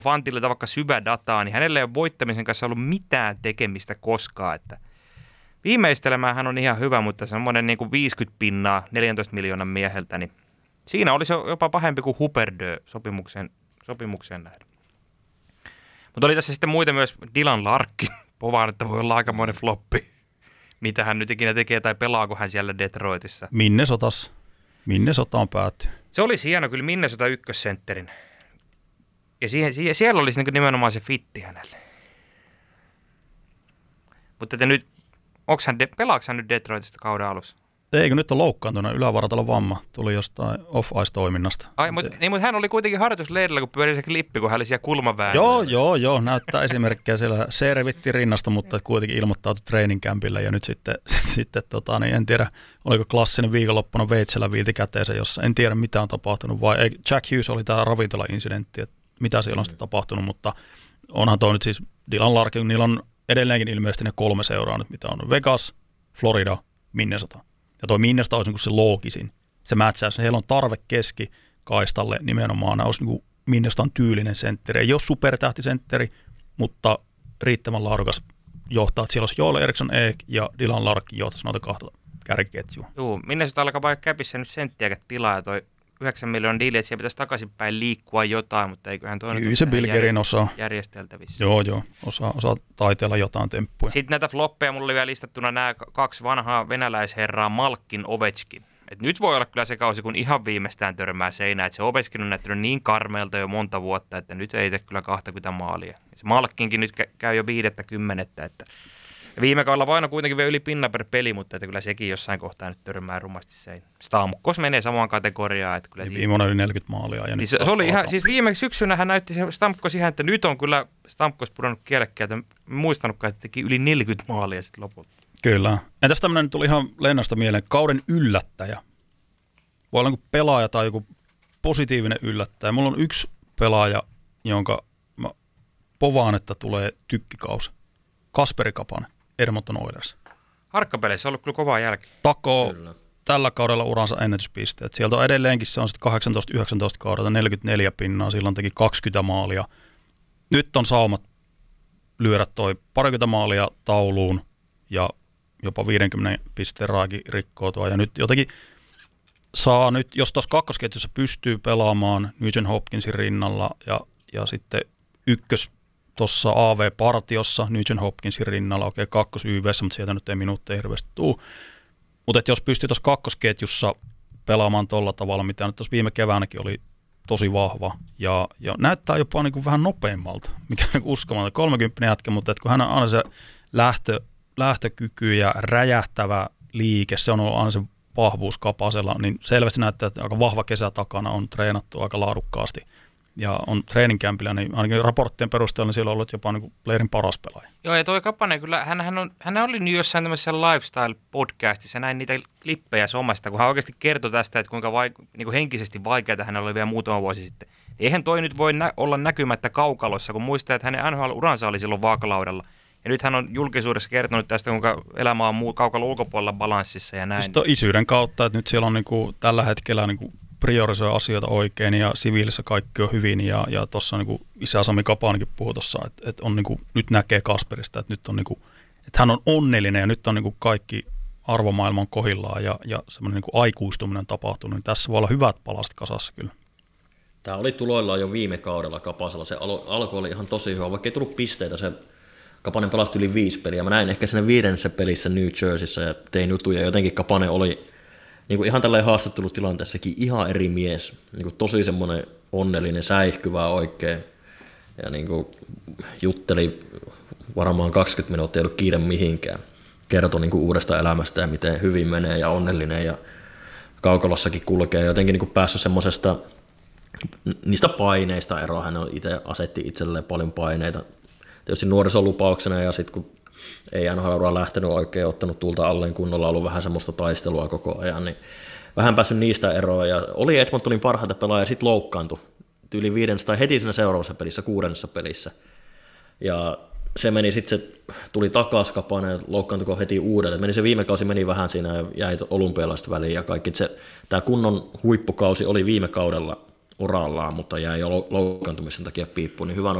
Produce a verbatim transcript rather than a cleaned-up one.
Fantille vaikka syvä dataa, niin hänellä ei ole voittamisen kanssa ollut mitään tekemistä koskaan. Että viimeistelemään hän on ihan hyvä, mutta semmoinen niin kuin viisikymmentä pinnaa neljäntoista miljoonan mieheltä, niin siinä olisi jopa pahempi kuin Huberdeau sopimukseen, sopimukseen nähden. Mutta oli tässä sitten muita myös Dylan Larkin. Povaan, että voi olla aikamoinen floppi. Mitä hän nyt ikinä tekee tai pelaako hän siellä Detroitissa. Minnesotas. Minnesotaan päätyy. Se oli hieno kyllä Minnesota ykkössentterin. Ja siihen, siihen, siellä olisi niin nimenomaan se fitti hänelle. Mutta te nyt, hän de, pelaako hän nyt Detroitista kauden alussa? Eikö nyt ole loukkaantunut ylävartalo vamma? Tuli jostain off-ice-toiminnasta. Ai, mutta niin, mut hän oli kuitenkin harjoitusleirillä, kun pyöri se klippi, kun hän oli siellä kulmaväännössä. Joo, joo, joo. Näyttää esimerkkejä siellä. Servitti rinnasta, mutta kuitenkin ilmoittautui treeninkämpillä. Ja nyt sitten, sitten tota, niin en tiedä, oliko klassinen viikonloppuna veitsellä viilti käteensä, jossa en tiedä mitä on tapahtunut. Vai ei, Jack Hughes oli tämä ravintola-incidentti, että mitä siellä on sitten tapahtunut, mutta onhan tuo nyt siis Dylan Larkin, niillä on edelleenkin ilmeisesti ne kolme seuraa nyt, mitä on Vegas, Florida, Minnesota. Ja toi Minnesota olisi niin kuin se loogisin. Se matchaus, heillä on tarve keskikaistalle nimenomaan, olisi niin kuin Minnesotan tyylinen sentteri. Ei ole supertähtisentteri, mutta riittävän laadukas johtaa. Siellä olisi Joel Eriksson Ek ja Dylan Larkin johtaisi noita kahta kärkiketjua. Joo, Minnesota alkaa vaikka käpissä nyt senttiäkään tilaa ja toi yhdeksän miljoonan diili, että siellä pitäisi takaisinpäin liikkua jotain, mutta eiköhän toinen Kyllä se Bilgerin osaa. Järjesteltävissä. Joo, joo. Osaa, osaa taiteella jotain temppuja. Sitten näitä floppeja, mulla oli vielä listattuna nämä kaksi vanhaa venäläisherraa, Malkin, Ovechkin. Et nyt voi olla kyllä se kausi, kun ihan viimeistään törmää seinään, että se Ovechkin on näyttänyt niin karmeelta jo monta vuotta, että nyt ei tee kyllä kaksikymmentä maalia. Se Malkinkin nyt käy jo viidettä kymmenettä, että ja viime kaudella vain on kuitenkin vielä yli pinna per peli, mutta että kyllä sekin jossain kohtaa nyt törmää rumasti sein. Stamkos menee samaan kategoriaan. Että kyllä viime vuonna yli neljäkymmentä maalia. Ja niin se, se oli ihan, siis viime syksynä hän näytti se Stamkos ihan, että nyt on kyllä Stamkos pudonnut kielekkäin, että muistanutkaan, että teki yli neljäkymmentä maalia sitten lopulta. Kyllä. Entäs tämmöinen tuli ihan lennosta mieleen, kauden yllättäjä. Voi olla joku pelaaja tai joku positiivinen yllättäjä. Mulla on yksi pelaaja, jonka mä povaan, että tulee tykkikausi. Kasperi Kapanen. Edmonton Oilers. Harkkapeleissä on ollut kyllä kovaa jälkeen. Takoo kyllä tällä kaudella uransa ennätyspisteet. Sieltä on edelleenkin, se on sitten kahdeksantoista yhdeksäntoista kaudelta neljäkymmentäneljä pinnaa, silloin teki kaksikymmentä maalia. Nyt on saumat lyödä toi parikymmentä maalia tauluun ja jopa viidenkymmenen pisteen raaki rikkoutua. Ja nyt jotenkin saa nyt, jos tuossa kakkosketjussa pystyy pelaamaan Nugent Hopkinsin rinnalla ja, ja sitten ykkös tuossa A V-partiossa Nugent Hopkinsin rinnalla, okei, okay, kakkos Y V:ssä, mutta sieltä nyt ei minuutteja hirveästi tule. Mutta jos pystyy tuossa kakkosketjussa pelaamaan tuolla tavalla, mitä nyt tuossa viime keväänäkin oli tosi vahva, ja, ja näyttää jopa niin kuin vähän nopeammalta, mikä on uskomaton, kolmekymmentä jätkä, mutta kun hän on aina se lähtö, lähtökyky ja räjähtävä liike, se on ollut aina se vahvuus Kapasella, niin selvästi näyttää, että aika vahva kesä takana on treenattu aika laadukkaasti. Ja on treeninkämpillä, niin ainakin raporttien perusteella niin siellä on ollut jopa niin playerin paras pelaaja. Joo, ja toi Kapanen kyllä, hän, hän, on, hän oli nyt jossain tämmöisessä lifestyle-podcastissa, näin niitä klippejä somesta, kun hän oikeasti kertoi tästä, että kuinka vaik, niin kuin henkisesti vaikeaa hänellä oli vielä muutama vuosi sitten. Eihän toi nyt voi nä- olla näkymättä kaukalossa, kun muistaa, että hänen N H L-uransa oli silloin vaakalaudalla. Ja nyt hän on julkisuudessa kertonut tästä, kuinka elämä on muu kaukalon ulkopuolella balanssissa ja näin. Siis isyyden kautta, että nyt siellä on niin kuin, tällä hetkellä niin kuin priorisoi asioita oikein ja siviilissä kaikki on hyvin ja, ja tuossa niin isä Sami Kapanenkin puhui tuossa, että, että on, niin kuin, nyt näkee Kasperista, että, nyt on, niin kuin, että hän on onnellinen ja nyt on niin kuin kaikki arvomaailman kohillaan ja, ja semmoinen niin kuin aikuistuminen tapahtunut, niin tässä voi olla hyvät palaset kasassa kyllä. Tämä oli tuloillaan jo viime kaudella Kapasella, se al- alku oli ihan tosi hyvä, vaikka ei tullut pisteitä, se Kapanen pelasti yli viisi peliä, mä näin ehkä siinä viidennessä pelissä New Jerseyssä ja tein jutuja ja jotenkin Kapanen oli niin kuin ihan tällainen haastattelutilanteessakin ihan eri mies, niin kuin tosi semmoinen onnellinen, säihkyvä oikein, ja niin kuin jutteli varmaan kaksikymmentä minuuttia, ei ollut kiire mihinkään, kertoi niin kuin uudesta elämästä ja miten hyvin menee ja onnellinen ja kaukolossakin kulkee, jotenkin niin kuin päässyt semmoisesta, niistä paineista eroa, hän itse asetti itselleen paljon paineita, tietysti nuorisolupauksena ja sitten kun ei N H L lähtenyt oikein, ottanut tulta alleen kunnolla, ollut vähän semmoista taistelua koko ajan, niin vähän päässyt niistä eroon, ja oli Edmontonin parhaita pelaajia, ja sitten loukkaantui yli viidennessä tai heti siinä seuraavassa pelissä, kuudennessa pelissä, ja se meni sitten, se tuli takaisin Kapanen, loukkaantuiko heti uudelleen, meni se viime kausi meni vähän siinä, ja jäi olympialaiset väliin, ja kaikki, se, tämä kunnon huippukausi oli viime kaudella urallaan, mutta jäi jo loukkaantumisen takia piippuun, niin hyvä